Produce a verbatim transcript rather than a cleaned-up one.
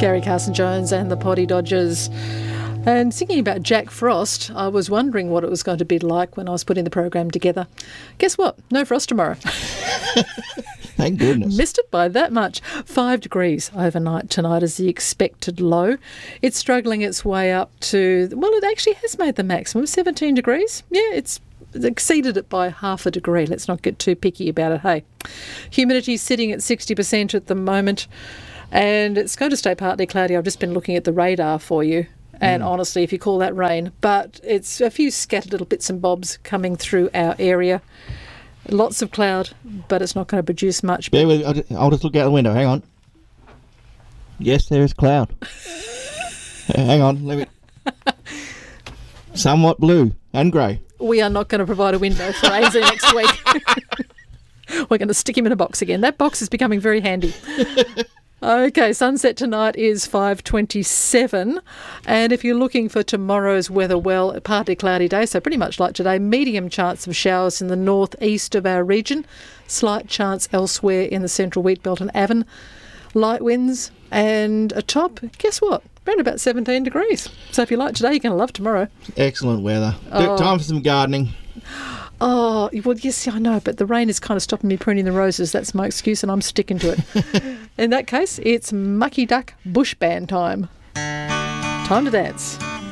Gary Carson-Jones and the Potty Dodgers. And thinking about Jack Frost, I was wondering what it was going to be like when I was putting the program together. Guess what? No frost tomorrow. Thank goodness. Missed it by that much. Five degrees overnight tonight is the expected low. It's struggling its way up to, well, it actually has made the maximum, seventeen degrees. Yeah, it's exceeded it by half a degree. Let's not get too picky about it, hey. Humidity sitting at sixty percent at the moment, and it's going to stay partly cloudy. I've just been looking at the radar for you. And mm. honestly, if you call that rain, but it's a few scattered little bits and bobs coming through our area. Lots of cloud, but it's not going to produce much. Bear with, I'll, just, I'll just look out the window. Hang on. Yes, there is cloud. Hang on. Let me. Somewhat blue and grey. We are not going to provide a window for A Z next week. We're going to stick him in a box again. That box is becoming very handy. Okay, sunset tonight is five twenty-seven, and if you're looking for tomorrow's weather, well, partly cloudy day, so pretty much like today, medium chance of showers in the northeast of our region, slight chance elsewhere in the central Wheatbelt and Avon, light winds, and a top, guess what, around about seventeen degrees. So if you like today, you're going to love tomorrow. Excellent weather. Oh. Time for some gardening. Oh, well, yes, I know, but the rain is kind of stopping me pruning the roses. That's my excuse, and I'm sticking to it. In that case, it's Mucky Duck Bush Band time. Time to dance.